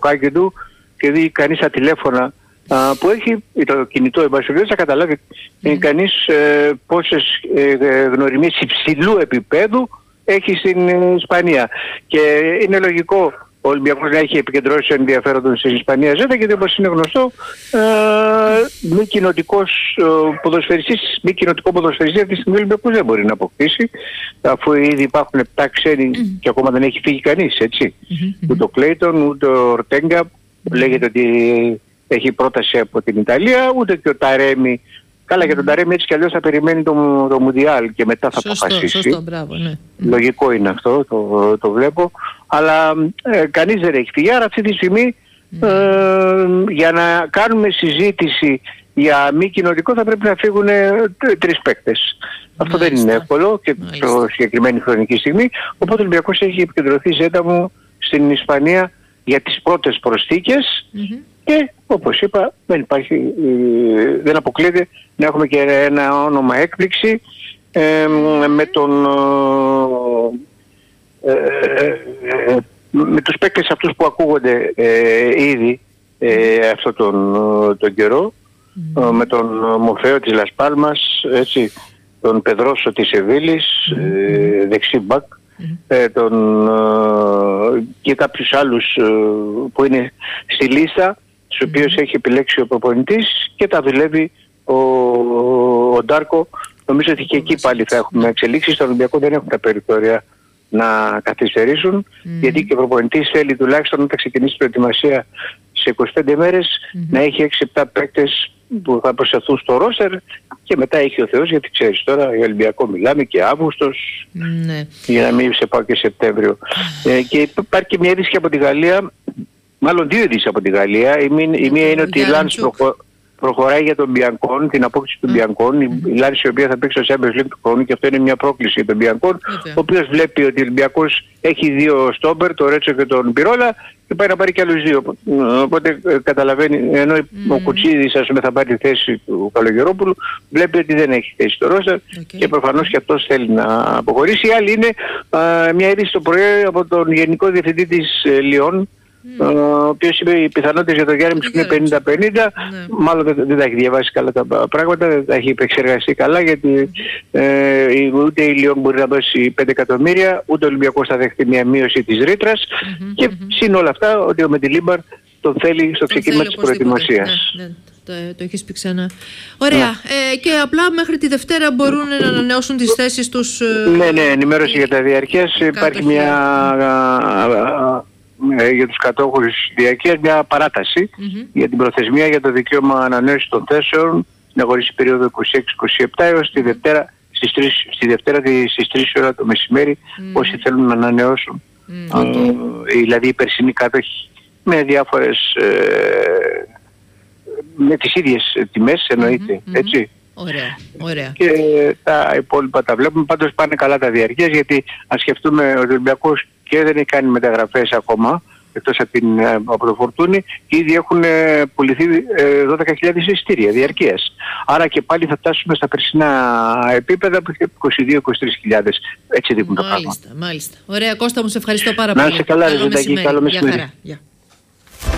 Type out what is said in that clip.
μπουκάκι του και δει κανείς τα τηλέφωνα που έχει, το κινητό εμπασχολίας, θα καταλάβει κανείς πόσες γνωριμίες υψηλού επίπεδου έχει στην Ισπανία. Και είναι λογικό ο Ολυμπιακός να έχει επικεντρώσει ενδιαφέρον στην Ισπανία ζέτα, γιατί όπως είναι γνωστό, μη κοινοτικό ποδοσφαιριστή αυτή τη στιγμή ο Ολυμπιακός δεν μπορεί να αποκτήσει, αφού ήδη υπάρχουν 7 ξένοι και ακόμα δεν έχει φύγει κανείς, έτσι. Ούτε ο Κλέιτον, ούτε ο Ορτέγκα, λέγεται ότι έχει πρόταση από την Ιταλία, ούτε και ο Ταρέμι. Καλά, για τον Ταρέμι έτσι κι αλλιώς θα περιμένει το Μουντιάλ και μετά θα αποφασίσει. Σωστό, μπράβο, ναι. Λογικό είναι αυτό, το βλέπω. Αλλά κανείς δεν έχει φύγει. Άρα αυτή τη στιγμή για να κάνουμε συζήτηση για μη κοινοτικό θα πρέπει να φύγουν 3 παίκτες. Αυτό δεν είναι εύκολο και στο συγκεκριμένη χρονική στιγμή. Οπότε ο Ολυμπιακός έχει επικεντρωθεί ζέτα μου στην Ισπανία για τις πρώτες προσθήκες και όπως είπα δεν αποκλείεται να έχουμε και ένα όνομα έκπληξη με τους παίκτες αυτούς που ακούγονται ήδη αυτόν τον καιρό, με τον Μοφέο της Λας Πάλμας, έτσι, τον Πεδρόσο της Σεβίλης, δεξί μπακ, και κάποιους άλλους που είναι στη λίστα, τους οποίους έχει επιλέξει ο προπονητής και τα δουλεύει ο Ντάρκο. Νομίζω ότι και εκεί πάλι θα έχουμε εξελίξεις. Στον Ολυμπιακό δεν έχουν τα περιθώρια να καθυστερήσουν, γιατί και ο προπονητής θέλει τουλάχιστον όταν ξεκινήσει η προετοιμασία σε 25 μέρες να έχει 6-7 παίκτες που θα προσθεθούν στο ρόστερ και μετά έχει ο Θεός, γιατί ξέρεις τώρα για Ολυμπιακό μιλάμε και Αύγουστος, για να μην σε πάω και Σεπτέμβριο. Και υπάρχει και μια είδηση από τη Γαλλία, μάλλον 2 ειδήσεις από τη Γαλλία. Η μία είναι ότι η Λάνς προχωράει για τον Μπιανκόν, την απόκτηση του Μπιανκόν, η Λάνς η οποία θα παίξει στο Champions League του χρόνου, και αυτό είναι μια πρόκληση για τον Μπιανκόν, ο οποίος βλέπει ότι ο Ολυμπιακός έχει 2 στόμπερ, τον Ρέτσο και τον Πυρόλα, και πάει να πάρει και άλλους 2. Οπότε καταλαβαίνει, ενώ ο Κουτσίδης ας πούμε θα πάρει τη θέση του Καλογερόπουλου, βλέπει ότι δεν έχει θέση στο ρόστερ και προφανώς και αυτός θέλει να αποχωρήσει. Η άλλη είναι μια είδηση το πρωί από τον Γενικό Διευθυντή της Λιόν, ο οποίος είπε οι πιθανότητες για τον Γιάννη είναι 50-50. Μάλλον δεν τα έχει διαβάσει καλά τα πράγματα, δεν τα έχει επεξεργαστεί καλά, γιατί ούτε η Λιόν μπορεί να δώσει 5 εκατομμύρια, ούτε ο Ολυμπιακός θα δεχτεί μια μείωση της ρήτρας, και συν όλα αυτά ότι ο Μεντιλίμπαρ τον θέλει στο ξεκίνημα της προετοιμασίας. Το έχεις πει ξανά. Ωραία. Και απλά μέχρι τη Δευτέρα μπορούν να ανανεώσουν τις θέσεις τους. Ναι, ενημέρωση για τα διαρκείας. Υπάρχει για τους κατόχους διαρκείας μια παράταση για την προθεσμία για το δικαίωμα ανανέωσης των θέσεων στην αγορική περίοδο 26-27 έως τη Δευτέρα στις 3 ώρα το μεσημέρι, όσοι θέλουν να ανανεώσουν. Δηλαδή οι περσινοί κάτοχοι με διάφορες με τις ίδιες τιμές εννοείται, έτσι. Ωραία. Και τα υπόλοιπα τα βλέπουμε. Πάντως πάνε καλά τα διαρκείας, γιατί αν σκεφτούμε ότι ο Ολυμπιακός και δεν έχει κάνει μεταγραφές ακόμα, εκτός από το Φορτούνι, ήδη έχουν πουληθεί 12.000 εισιτήρια διαρκείας. Άρα και πάλι θα φτάσουμε στα περσινά επίπεδα που είχε 22-23.000. Έτσι δείχνουν τα πράγματα. Μάλιστα. Ωραία, Κώστα μου, σε ευχαριστώ πάρα πολύ. Να είσαι καλά, καλό μεσημέρι. Γεια χαρά.